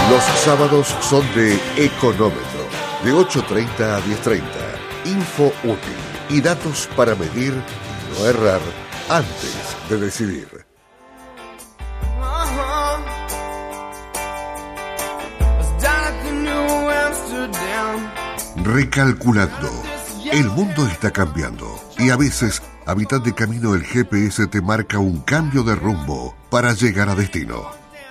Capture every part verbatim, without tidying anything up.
Los sábados son de Económetro, de ocho treinta a diez treinta. Info útil y datos para medir y no errar antes de decidir. Recalculando. El mundo está cambiando y a veces, a mitad de camino, el G P S te marca un cambio de rumbo para llegar a destino.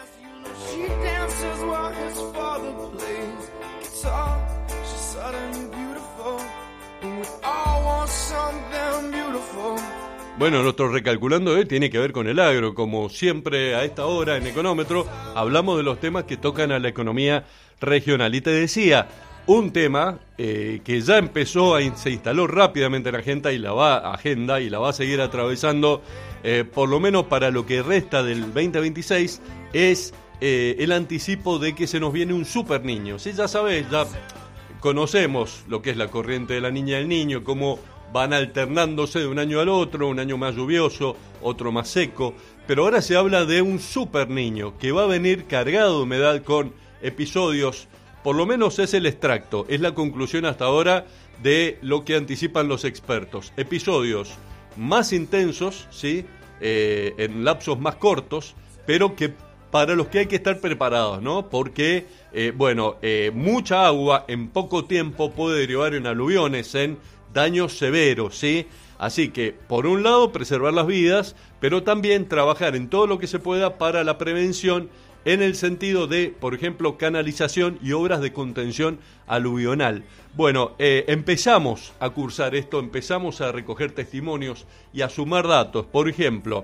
Bueno, nuestro recalculando de hoy tiene que ver con el agro. Como siempre a esta hora en Económetro hablamos de los temas que tocan a la economía regional. Y te decía, un tema eh, que ya empezó, a, se instaló rápidamente en la agenda y la va, agenda y la va a seguir atravesando eh, por lo menos para lo que resta del veinte veintiséis, es eh, el anticipo de que se nos viene un super niño. Sí, ya sabes, ya conocemos lo que es la corriente de la niña y el niño, cómo van alternándose de un año al otro, un año más lluvioso, otro más seco, pero ahora se habla de un super niño que va a venir cargado de humedad con episodios, por lo menos es el extracto, es la conclusión hasta ahora de lo que anticipan los expertos. Episodios más intensos, ¿sí? eh, en lapsos más cortos, pero que para los que hay que estar preparados, ¿no? Porque, eh, bueno, eh, mucha agua en poco tiempo puede derivar en aluviones, en daños severos, ¿sí? Así que, por un lado, preservar las vidas, pero también trabajar en todo lo que se pueda para la prevención en el sentido de, por ejemplo, canalización y obras de contención aluvional. Bueno, eh, empezamos a cursar esto, empezamos a recoger testimonios y a sumar datos. Por ejemplo,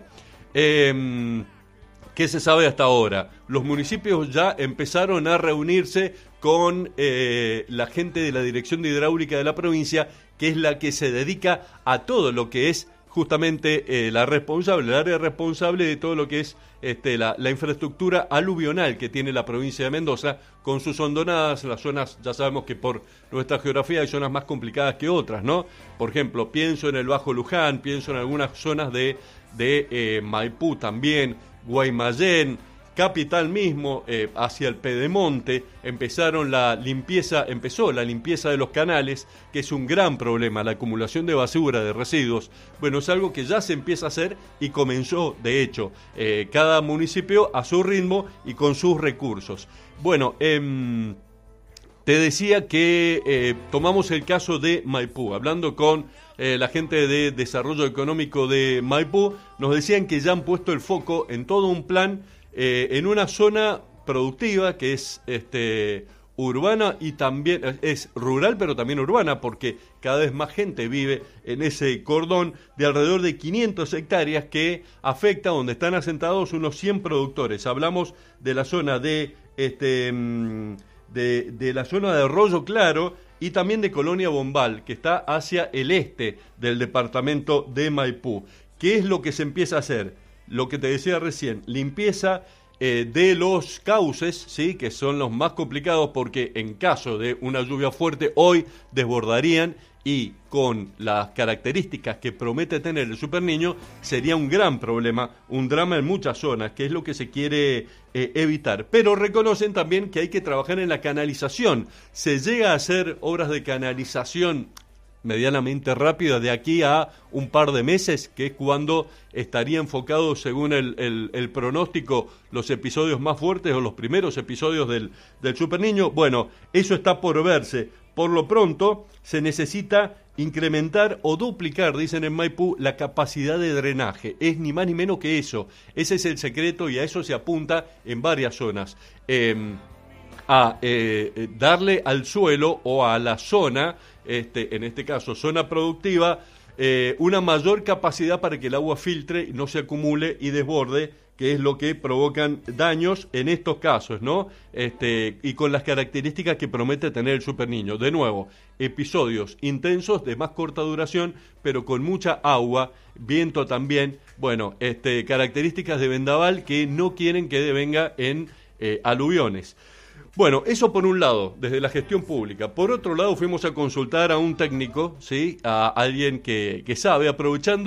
eh, ¿qué se sabe hasta ahora? Los municipios ya empezaron a reunirse con eh, la gente de la Dirección de Hidráulica de la provincia, que es la que se dedica a todo lo que es justamente eh, la responsable, el área responsable de todo lo que es este, la, la infraestructura aluvional que tiene la provincia de Mendoza, con sus hondonadas, las zonas, ya sabemos que por nuestra geografía hay zonas más complicadas que otras, ¿no? Por ejemplo, pienso en el Bajo Luján, pienso en algunas zonas de, de eh, Maipú también, Guaymallén, Capital mismo, eh, hacia el Pedemonte, empezaron la limpieza, empezó la limpieza de los canales, que es un gran problema, la acumulación de basura, de residuos. Bueno, es algo que ya se empieza a hacer y comenzó, de hecho, eh, cada municipio a su ritmo y con sus recursos. Bueno, eh, te decía que eh, tomamos el caso de Maipú, hablando con eh, la gente de Desarrollo Económico de Maipú, nos decían que ya han puesto el foco en todo un plan Eh, en una zona productiva que es este, urbana y también es rural, pero también urbana, porque cada vez más gente vive en ese cordón de alrededor de quinientas hectáreas que afecta donde están asentados unos cien productores. Hablamos de la zona de, este, de, de la zona de Arroyo Claro y también de Colonia Bombal, que está hacia el este del departamento de Maipú. ¿Qué es lo que se empieza a hacer? Lo que te decía recién, limpieza eh, de los cauces, ¿sí? Que son los más complicados porque en caso de una lluvia fuerte hoy desbordarían y con las características que promete tener el super niño sería un gran problema, un drama en muchas zonas, que es lo que se quiere eh, evitar. Pero reconocen también que hay que trabajar en la canalización. Se llega a hacer obras de canalización medianamente rápida de aquí a un par de meses, que es cuando estaría enfocado, según el, el, el pronóstico, los episodios más fuertes o los primeros episodios del, del Super Niño. Bueno, eso está por verse. Por lo pronto, se necesita incrementar o duplicar, dicen en Maipú, la capacidad de drenaje. Es ni más ni menos que eso. Ese es el secreto y a eso se apunta en varias zonas. Eh, a eh, darle al suelo o a la zona, este, en este caso zona productiva, eh, una mayor capacidad para que el agua filtre, no se acumule y desborde, que es lo que provocan daños en estos casos, ¿no? Este, y con las características que promete tener el Super Niño. De nuevo, episodios intensos de más corta duración, pero con mucha agua, viento también, bueno, este, características de vendaval que no quieren que devenga en eh, aluviones. Bueno, eso por un lado, desde la gestión pública. Por otro lado, fuimos a consultar a un técnico, ¿sí? A alguien que, que sabe, aprovechando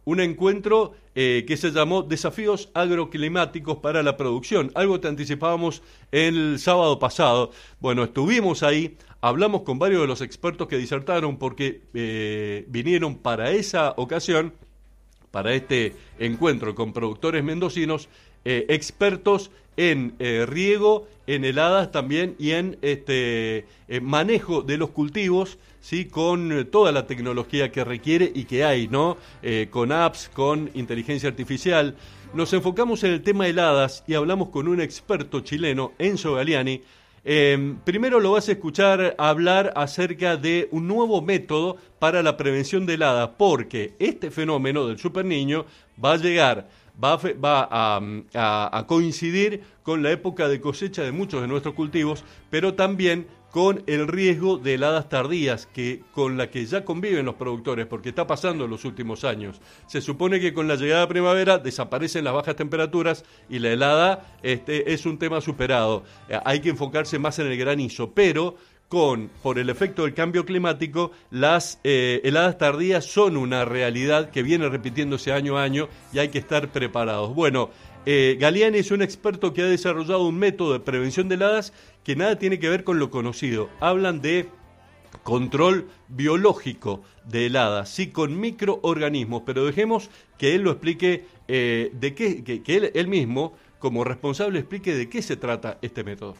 un encuentro eh, que se llamó Desafíos Agroclimáticos para la Producción, algo que anticipábamos el sábado pasado. Bueno, estuvimos ahí, hablamos con varios de los expertos que disertaron porque eh, vinieron para esa ocasión, para este encuentro con productores mendocinos, eh, expertos en eh, riego, en heladas también y en este eh, manejo de los cultivos, sí, con eh, toda la tecnología que requiere y que hay, ¿no? Eh, con apps, con inteligencia artificial. Nos enfocamos en el tema heladas y hablamos con un experto chileno, Enzo Galiani. Eh, primero lo vas a escuchar hablar acerca de un nuevo método para la prevención de heladas, porque este fenómeno del superniño va a llegar, va, a, va a, a, a coincidir con la época de cosecha de muchos de nuestros cultivos, pero también con el riesgo de heladas tardías que con la que ya conviven los productores, porque está pasando en los últimos años. Se supone que con la llegada de primavera desaparecen las bajas temperaturas y la helada este, es un tema superado. Eh, hay que enfocarse más en el granizo, pero con por el efecto del cambio climático, las eh, heladas tardías son una realidad que viene repitiéndose año a año y hay que estar preparados. Bueno, Eh, Galiani es un experto que ha desarrollado un método de prevención de heladas que nada tiene que ver con lo conocido. Hablan de control biológico de heladas, sí, con microorganismos, pero dejemos que él lo explique, eh, de qué, que, que él, él mismo, como responsable, explique de qué se trata este método.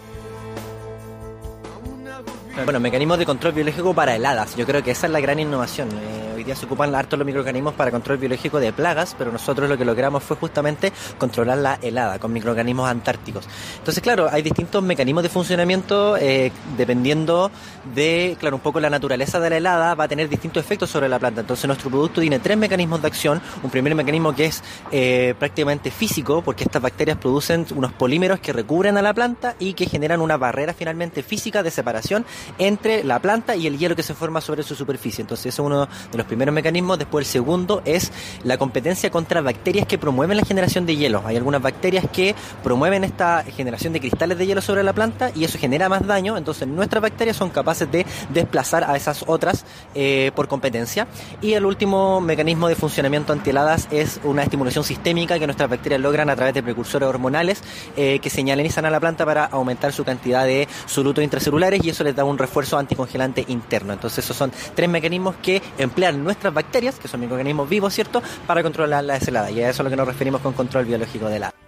Bueno, mecanismos de control biológico para heladas. Yo creo que esa es la gran innovación. Eh, hoy día se ocupan harto los microorganismos para control biológico de plagas, pero nosotros lo que logramos fue justamente controlar la helada con microorganismos antárticos. Entonces, claro, hay distintos mecanismos de funcionamiento eh, dependiendo de, claro, un poco la naturaleza de la helada, va a tener distintos efectos sobre la planta. Entonces, nuestro producto tiene tres mecanismos de acción. Un primer mecanismo que es eh, prácticamente físico, porque estas bacterias producen unos polímeros que recubren a la planta y que generan una barrera finalmente física de separación entre la planta y el hielo que se forma sobre su superficie. Entonces eso es uno de los primeros mecanismos. Después el segundo es la competencia contra bacterias que promueven la generación de hielo. Hay algunas bacterias que promueven esta generación de cristales de hielo sobre la planta y eso genera más daño. Entonces nuestras bacterias son capaces de desplazar a esas otras eh, por competencia. Y el último mecanismo de funcionamiento antiheladas es una estimulación sistémica que nuestras bacterias logran a través de precursores hormonales eh, que señalinizan a la planta para aumentar su cantidad de solutos intracelulares y eso les da un refuerzo anticongelante interno. Entonces esos son tres mecanismos que emplean nuestras bacterias, que son microorganismos vivos, ¿cierto?, para controlar la helada. Y a eso es a lo que nos referimos con control biológico de helada.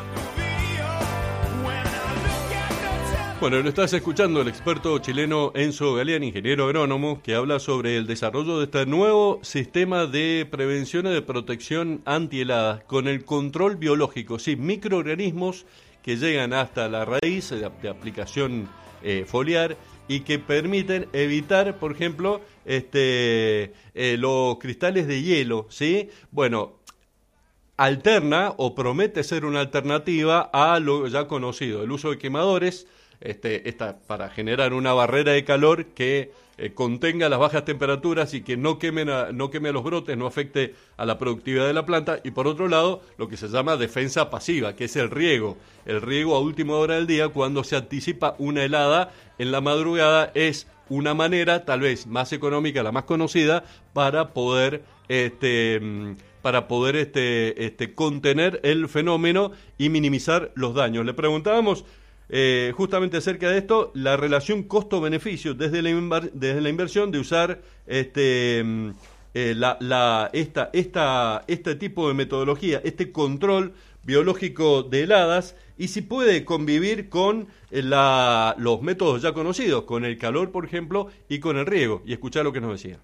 Bueno, lo estás escuchando el experto chileno Enzo Galiani, ingeniero agrónomo, que habla sobre el desarrollo de este nuevo sistema de prevención y de protección antiheladas con el control biológico, sí, microorganismos que llegan hasta la raíz de, de aplicación eh, foliar y que permiten evitar, por ejemplo, este, eh, los cristales de hielo, ¿sí? Bueno, alterna o promete ser una alternativa a lo ya conocido, el uso de quemadores, este, esta, para generar una barrera de calor que eh, contenga las bajas temperaturas y que no quemen a, no queme a los brotes, no afecte a la productividad de la planta, y por otro lado, lo que se llama defensa pasiva, que es el riego, el riego a última hora del día cuando se anticipa una helada en la madrugada, es una manera tal vez más económica, la más conocida, para poder este para poder este este contener el fenómeno y minimizar los daños. Le preguntábamos eh, justamente acerca de esto, la relación costo-beneficio desde la inver, desde la inversión de usar este eh, la la esta esta este tipo de metodología, este control biológico de heladas, y si puede convivir con la, los métodos ya conocidos, con el calor, por ejemplo, y con el riego. Y escuchar lo que nos decía.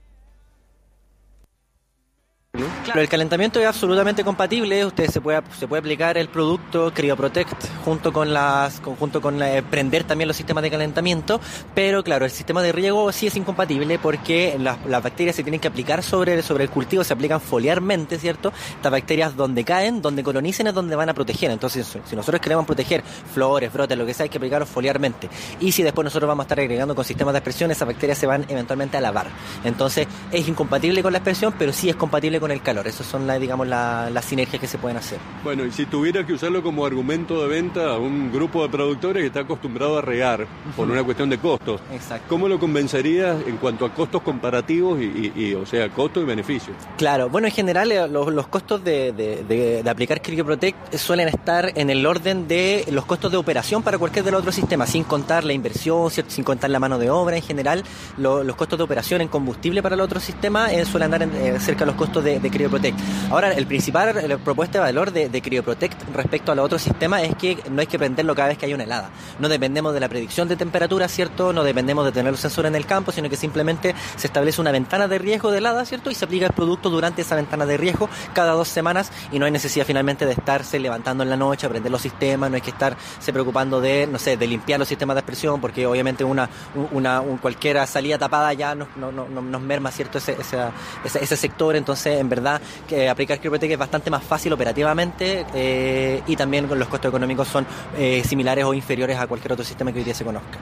Claro, el calentamiento es absolutamente compatible. Usted se puede se puede aplicar el producto CryoProtect junto con las con, junto con la, prender también los sistemas de calentamiento, pero claro, el sistema de riego sí es incompatible porque las, las bacterias se tienen que aplicar sobre, sobre el cultivo, se aplican foliarmente, ¿cierto? Estas bacterias donde caen, donde colonicen es donde van a proteger. Entonces, si nosotros queremos proteger flores, brotes, lo que sea, hay que aplicarlos foliarmente. Y si después nosotros vamos a estar agregando con sistemas de aspersión, esas bacterias se van eventualmente a lavar. Entonces, es incompatible con la aspersión, pero sí es compatible con el calor. calor. Esas son las, digamos, la, las sinergias que se pueden hacer. Bueno, y si tuviera que usarlo como argumento de venta a un grupo de productores que está acostumbrado a regar por una cuestión de costos, exacto, ¿cómo lo convencerías en cuanto a costos comparativos y, y, y o sea, costo y beneficio? Claro, bueno, en general eh, los, los costos de, de, de, de aplicar Cryoprotect suelen estar en el orden de los costos de operación para cualquier de los otros sistemas, sin contar la inversión, ¿cierto? Sin contar la mano de obra. En general, lo, los costos de operación en combustible para los otros sistemas eh, suelen andar en, eh, cerca de los costos de, de Cryoprotect. Ahora, el principal la propuesta de valor de, de Cryoprotect respecto a los otros sistemas es que no hay que prenderlo cada vez que hay una helada. No dependemos de la predicción de temperatura, ¿cierto? No dependemos de tener los sensores en el campo, sino que simplemente se establece una ventana de riesgo de helada, ¿cierto? Y se aplica el producto durante esa ventana de riesgo cada dos semanas y no hay necesidad finalmente de estarse levantando en la noche a prender los sistemas, no hay que estarse preocupando de, no sé, de limpiar los sistemas de expresión, porque obviamente una, una, un, cualquier salida tapada ya nos, no, no, nos merma, ¿cierto? Ese, ese, ese, ese sector. Entonces, en verdad, que aplicar Cryoprotect es bastante más fácil operativamente eh, y también los costos económicos son eh, similares o inferiores a cualquier otro sistema que hoy día se conozca.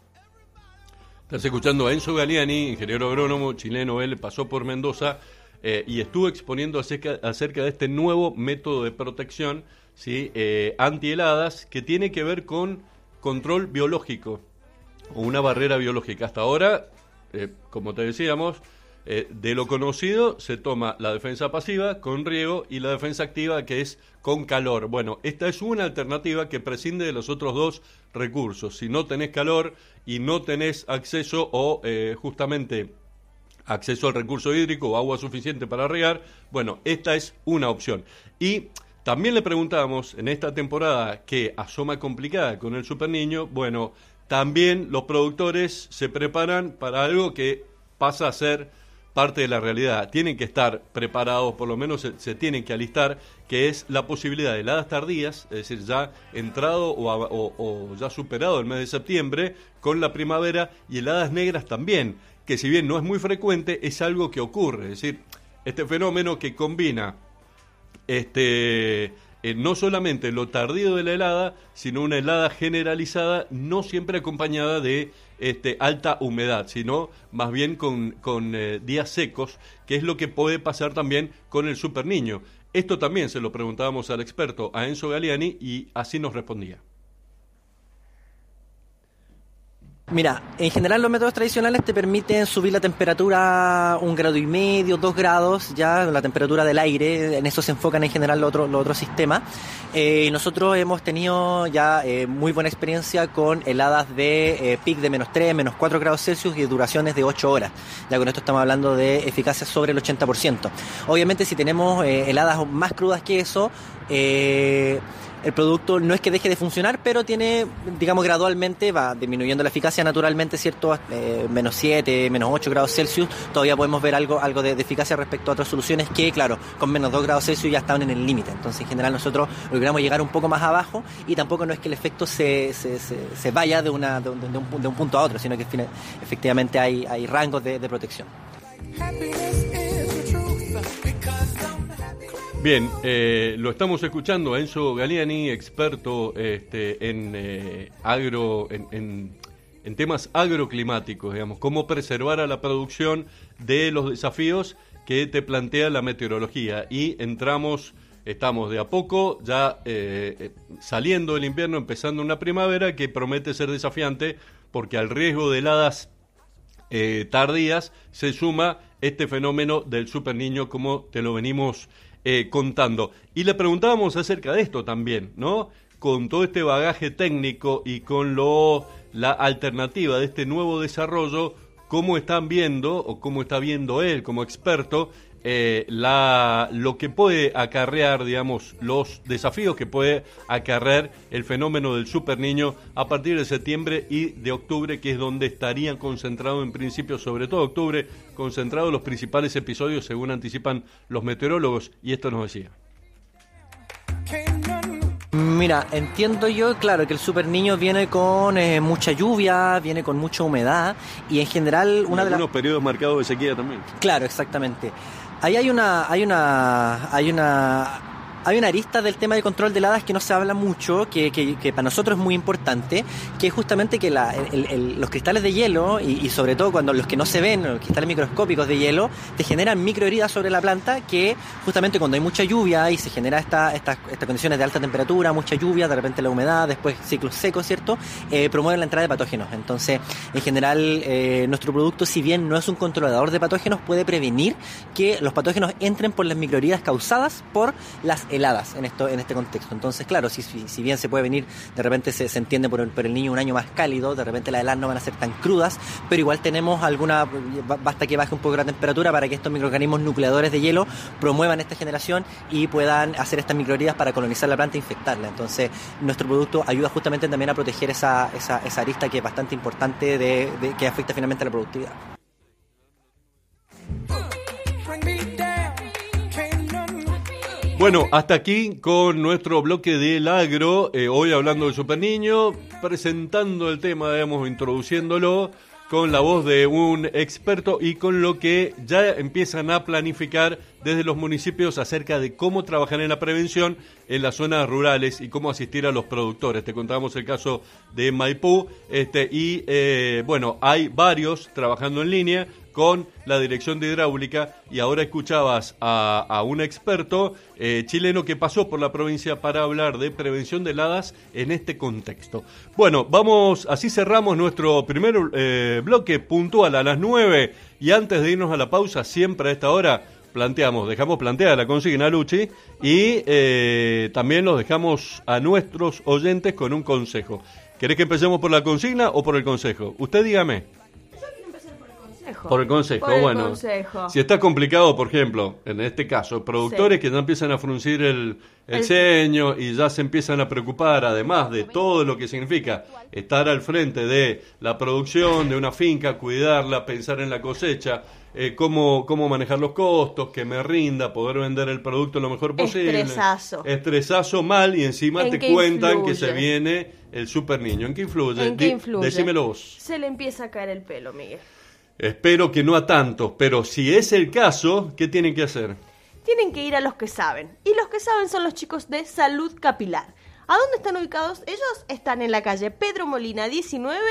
Estás escuchando a Enzo Galiani, ingeniero agrónomo chileno. Él pasó por Mendoza eh, y estuvo exponiendo acerca, acerca de este nuevo método de protección, ¿sí? eh, antiheladas, que tiene que ver con control biológico o una barrera biológica. Hasta ahora, eh, como te decíamos, eh, de lo conocido se toma la defensa pasiva con riego y la defensa activa, que es con calor. Bueno, esta es una alternativa que prescinde de los otros dos recursos. Si no tenés calor y no tenés acceso o eh, justamente acceso al recurso hídrico o agua suficiente para regar, bueno, esta es una opción. Y también le preguntamos en esta temporada que asoma complicada con el Super Niño, bueno, también los productores se preparan para algo que pasa a ser parte de la realidad. Tienen que estar preparados, por lo menos se, se tienen que alistar, que es la posibilidad de heladas tardías, es decir, ya entrado o, o, o ya superado el mes de septiembre con la primavera, y heladas negras también, que si bien no es muy frecuente, es algo que ocurre. Es decir, este fenómeno que combina este eh, no solamente lo tardío de la helada, sino una helada generalizada, no siempre acompañada de este, alta humedad, sino más bien con, con eh, días secos, que es lo que puede pasar también con el Super Niño. Esto también se lo preguntábamos al experto, a Enzo Galiani, y así nos respondía. Mira, en general los métodos tradicionales te permiten subir la temperatura un grado y medio, dos grados, ya la temperatura del aire, en eso se enfocan en general los otros los otros sistemas. Eh, nosotros hemos tenido ya eh, muy buena experiencia con heladas de eh, pic de menos tres, menos cuatro grados Celsius y duraciones de ocho horas. Ya con esto estamos hablando de eficacia sobre el ochenta por ciento. Obviamente si tenemos eh, heladas más crudas que eso, eh, el producto no es que deje de funcionar, pero tiene, digamos, gradualmente va disminuyendo la eficacia naturalmente, ¿cierto? Eh, menos siete, menos ocho grados Celsius, todavía podemos ver algo algo de, de eficacia respecto a otras soluciones que, claro, con menos dos grados Celsius ya estaban en el límite. Entonces, en general, nosotros logramos llegar un poco más abajo y tampoco no es que el efecto se, se, se, se vaya de, una, de, un, de, un, de un punto a otro, sino que efectivamente hay, hay rangos de, de protección. Bien, eh, lo estamos escuchando a Enzo Galiani, experto este, en eh, agro, en, en, en temas agroclimáticos, digamos, cómo preservar a la producción de los desafíos que te plantea la meteorología. Y entramos, estamos de a poco ya eh, saliendo del invierno, empezando una primavera que promete ser desafiante, porque al riesgo de heladas eh, tardías se suma este fenómeno del Super Niño, como te lo venimos Eh, contando. Y le preguntábamos acerca de esto también, ¿no? Con todo este bagaje técnico y con lo la alternativa de este nuevo desarrollo, ¿cómo están viendo o cómo está viendo él como experto eh, la lo que puede acarrear, digamos, los desafíos que puede acarrear el fenómeno del Super Niño a partir de septiembre y de octubre, que es donde estarían concentrados en principio, sobre todo octubre, concentrados los principales episodios según anticipan los meteorólogos? Y esto nos decía. Mira, entiendo yo, claro, que el Super Niño viene con eh, mucha lluvia, viene con mucha humedad y en general una y de las... algunos periodos marcados de sequía también. Claro, exactamente. Ahí hay una, hay una, hay una Hay una arista del tema de control de heladas que no se habla mucho, que, que, que para nosotros es muy importante, que es justamente que la, el, el, los cristales de hielo, y, y sobre todo cuando los que no se ven, los cristales microscópicos de hielo, te generan microheridas sobre la planta que justamente cuando hay mucha lluvia y se genera esta, estas, estas condiciones de alta temperatura, mucha lluvia, de repente la humedad, después ciclos secos, ¿cierto? Eh, promueven la entrada de patógenos. Entonces, en general, eh, nuestro producto, si bien no es un controlador de patógenos, puede prevenir que los patógenos entren por las microheridas causadas por las heladas en esto en este contexto. Entonces, claro, si, si, si bien se puede venir, de repente se, se entiende por el, por el niño un año más cálido, de repente las heladas no van a ser tan crudas, pero igual tenemos alguna, basta que baje un poco la temperatura para que estos microorganismos nucleadores de hielo promuevan esta generación y puedan hacer estas microheridas para colonizar la planta e infectarla. Entonces, nuestro producto ayuda justamente también a proteger esa, esa, esa arista que es bastante importante de, de que afecta finalmente a la productividad. Bueno, hasta aquí con nuestro bloque del agro, eh, hoy hablando del Super Niño, presentando el tema, digamos, introduciéndolo con la voz de un experto y con lo que ya empiezan a planificar desde los municipios acerca de cómo trabajar en la prevención en las zonas rurales y cómo asistir a los productores. Te contábamos el caso de Maipú, este, y eh, bueno, hay varios trabajando en línea con la Dirección de Hidráulica, y ahora escuchabas a, a un experto eh, chileno que pasó por la provincia para hablar de prevención de heladas en este contexto. Bueno, vamos, así cerramos nuestro primer eh, bloque puntual a las nueve, y antes de irnos a la pausa, siempre a esta hora, planteamos, dejamos planteada la consigna, Luchi, y eh, también los dejamos a nuestros oyentes con un consejo. ¿Querés que empecemos por la consigna o por el consejo? Usted dígame. Por el consejo, por el bueno. Consejo. Si está complicado, por ejemplo, en este caso, productores sí. que ya empiezan a fruncir el, el, el ceño y ya se empiezan a preocupar, además de todo lo que significa estar al frente de la producción de una finca, cuidarla, pensar en la cosecha, eh, cómo, cómo manejar los costos, que me rinda, poder vender el producto lo mejor posible. Estresazo. Estresazo mal, y encima te cuentan influye? que se viene el Super Niño. ¿En qué influye? ¿En qué influye? Decímelo vos. Se le empieza a caer el pelo, Miguel. Espero que no a tantos, pero si es el caso, ¿qué tienen que hacer? Tienen que ir a los que saben. Y los que saben son los chicos de Salud Capilar. ¿A dónde están ubicados? Ellos están en la calle Pedro Molina diecinueve.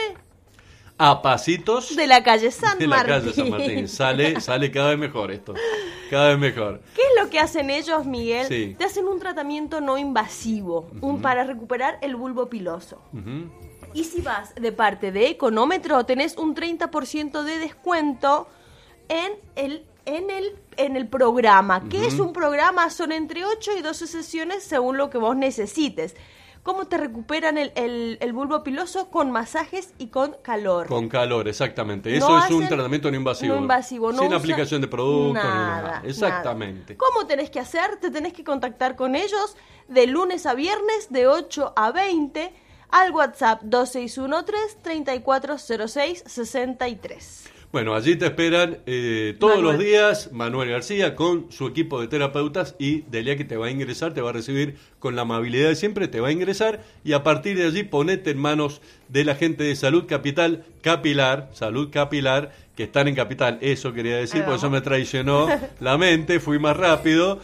A pasitos de la calle San de Martín. la calle San Martín. Sale, sale cada vez mejor esto. Cada vez mejor. ¿Qué es lo que hacen ellos, Miguel? Sí. Te hacen un tratamiento no invasivo, uh-huh. un, para recuperar el bulbo piloso. Uh-huh. Y si vas de parte de Económetro, tenés un treinta por ciento de descuento en el, en el, en el programa. ¿Qué uh-huh. es un programa? Son entre ocho y doce sesiones según lo que vos necesites. ¿Cómo te recuperan el, el, el bulbo piloso? Con masajes y con calor. Con calor, exactamente. Eso no es un tratamiento no invasivo. No invasivo. No Sin usa aplicación de productos. nada, ni nada. Exactamente. Nada. ¿Cómo tenés que hacer? Te tenés que contactar con ellos de lunes a viernes de ocho a veinte al WhatsApp dos seis uno tres, treinta y cuatro cero seis, sesenta y tres. Bueno, allí te esperan eh, todos Manuel. los días Manuel García con su equipo de terapeutas, y Delia, que te va a ingresar, te va a recibir con la amabilidad de siempre, te va a ingresar, y a partir de allí ponete en manos de la gente de Salud Capital, Capilar, Salud Capilar, que están en Capital, eso quería decir, por eso me traicionó la mente, fui más rápido,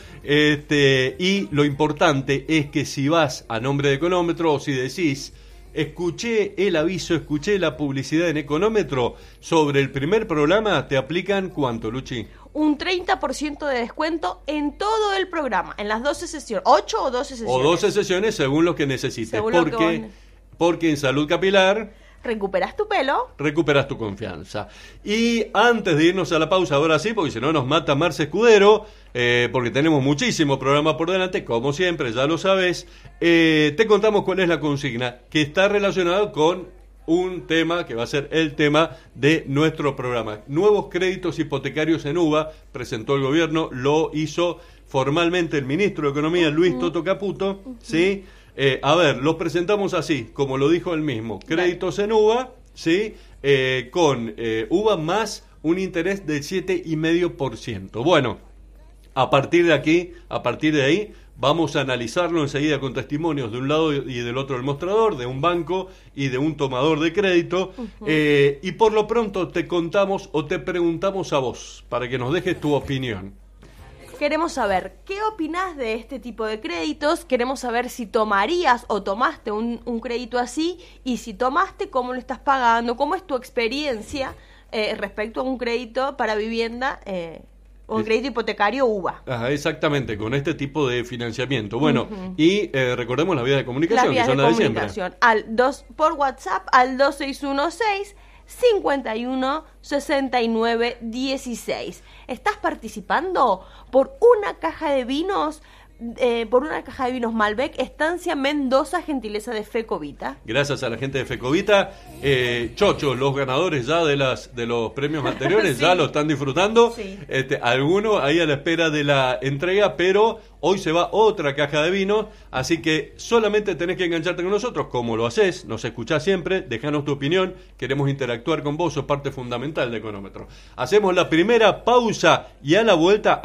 este, y lo importante es que si vas a nombre de Económetro, o si decís, escuché el aviso, escuché la publicidad en Económetro sobre el primer programa, te aplican ¿cuánto, Luchi? Un treinta por ciento de descuento en todo el programa, en las doce sesiones, ocho o doce sesiones. O doce sesiones según lo que necesites, Según porque, lo que vos... porque en Salud Capilar recuperas tu pelo, recuperas tu confianza. Y antes de irnos a la pausa, ahora sí, porque si no nos mata Marce Escudero, eh, porque tenemos muchísimo programa por delante, como siempre, ya lo sabes, eh, te contamos cuál es la consigna, que está relacionado con un tema que va a ser el tema de nuestro programa. Nuevos créditos hipotecarios en U B A, presentó el gobierno, lo hizo formalmente el ministro de Economía, Luis uh-huh. Toto Caputo, uh-huh. ¿sí? Eh, a ver, los presentamos así, como lo dijo él mismo, créditos en U B A, ¿sí? Eh, con eh, U B A más un interés del siete coma cinco por ciento. Bueno, a partir de aquí, a partir de ahí, vamos a analizarlo enseguida con testimonios de un lado y del otro del mostrador, de un banco y de un tomador de crédito, uh-huh. eh, y por lo pronto te contamos o te preguntamos a vos, para que nos dejes tu opinión. Queremos saber qué opinás de este tipo de créditos, queremos saber si tomarías o tomaste un, un crédito así, y si tomaste, cómo lo estás pagando, cómo es tu experiencia eh, respecto a un crédito para vivienda, eh, o un crédito hipotecario U V A. Ajá, exactamente, con este tipo de financiamiento. Bueno, uh-huh. y eh, recordemos las vías de Las comunicación, vías que son de las de comunicación, siempre. al dos, por WhatsApp al dos seis uno seis, cinco uno, seis nueve uno seis. ¿Estás participando por una caja de vinos, eh, por una caja de vinos Malbec, Estancia Mendoza, gentileza de Fecovita? Gracias a la gente de Fecovita. Eh, Chocho, los ganadores ya de las de los premios anteriores Sí. ya lo están disfrutando. Sí. Este, algunos ahí a la espera de la entrega, pero hoy se va otra caja de vinos, así que solamente tenés que engancharte con nosotros, como lo haces, nos escuchás siempre, dejanos tu opinión, queremos interactuar con vos, sos parte fundamental de Económetro. Hacemos la primera pausa y a la vuelta